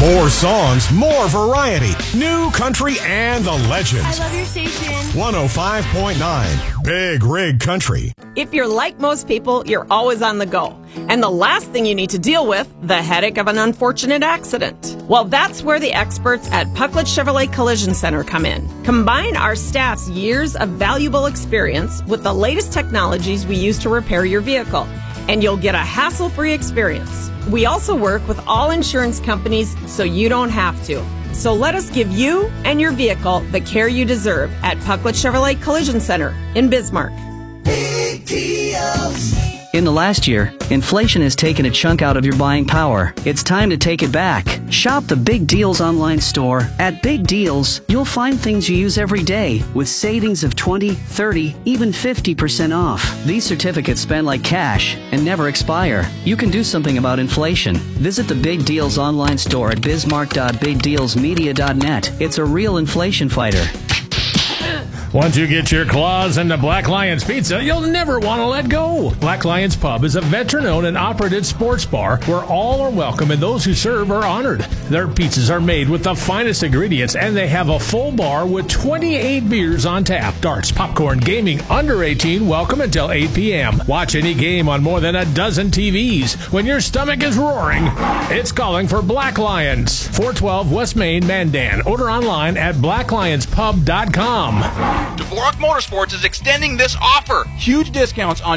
More songs, more variety, new country, and the legends. I love your station. 105.9 Big Rig Country. If you're like most people, you're always on the go. And the last thing you need to deal with, the headache of an unfortunate accident. Well, that's where the experts at Pucklet Chevrolet Collision Center come in. Combine our staff's years of valuable experience with the latest technologies we use to repair your vehicle, and you'll get a hassle-free experience. We also work with all insurance companies, so you don't have to. So let us give you and your vehicle the care you deserve at Pucklet Chevrolet Collision Center in Bismarck. Big deals. In the last year, inflation has taken a chunk out of your buying power. It's time to take it back. Shop the Big Deals online store. At Big Deals, you'll find things you use every day with savings of 20, 30, even 50% off. These certificates spend like cash and never expire. You can do something about inflation. Visit the Big Deals online store at bismarck.bigdealsmedia.net. It's a real inflation fighter. Once you get your claws into Black Lions Pizza, you'll never want to let go. Black Lions Pub is a veteran-owned and operated sports bar where all are welcome and those who serve are honored. Their pizzas are made with the finest ingredients, and they have a full bar with 28 beers on tap. Darts, popcorn, gaming, under 18, welcome until 8 p.m. Watch any game on more than a dozen TVs. When your stomach is roaring, it's calling for Black Lions. 412 West Main, Mandan. Order online at blacklionspub.com. Dvorak Motorsports is extending this offer. Huge discounts on